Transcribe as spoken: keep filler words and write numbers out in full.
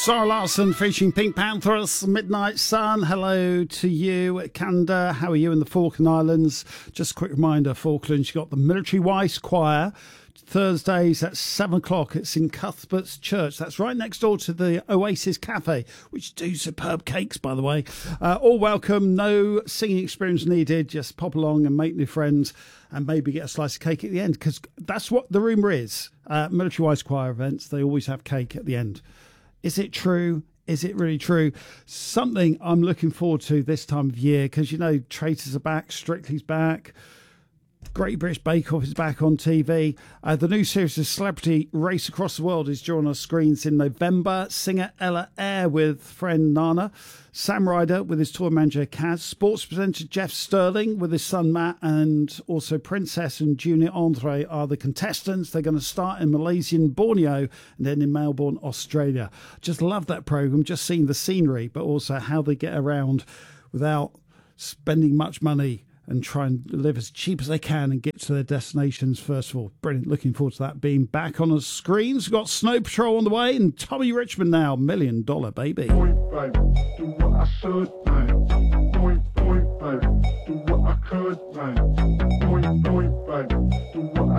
Sarah Larson featuring Pink Panthers, Midnight Sun. Hello to you at Canada. How are you in the Falkland Islands? Just a quick reminder, Falklands, you've got the Military Weiss Choir. Thursdays at seven o'clock. It's in Cuthbert's Church. That's right next door to the Oasis Cafe, which do superb cakes, by the way. Uh, all welcome. No singing experience needed. Just pop along and make new friends and maybe get a slice of cake at the end, because that's what the rumour is. Uh, Military Weiss Choir events, they always have cake at the end. Is it true? Is it really true? Something I'm looking forward to this time of year, because, you know, Traitors are back, Strictly's back, Great British Bake Off is back on T V. Uh, the new series of Celebrity Race Across the World is due on our screens in November. Singer Ella Eyre with friend Nana. Sam Ryder with his tour manager Kaz. Sports presenter Jeff Sterling with his son Matt. And also Princess and Junior Andre are the contestants. They're going to start in Malaysian Borneo and then in Melbourne, Australia. Just love that programme. Just seeing the scenery, but also how they get around without spending much money and try and live as cheap as they can and get to their destinations first of all. Brilliant. Looking forward to that being back on the screens. We've got Snow Patrol on the way and Tommy Richmond now, Million Dollar Baby. Point, baby, do what I should, man. Point, point, baby, do what I could, man.